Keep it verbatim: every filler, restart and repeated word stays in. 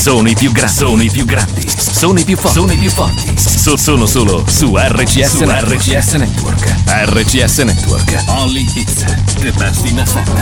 Sono i più grandi, sono i più grandi, sono i più forti, sono i più forti. So, sono solo su R C S, su R C S Network. R C S Network. Only hits, the best in F M.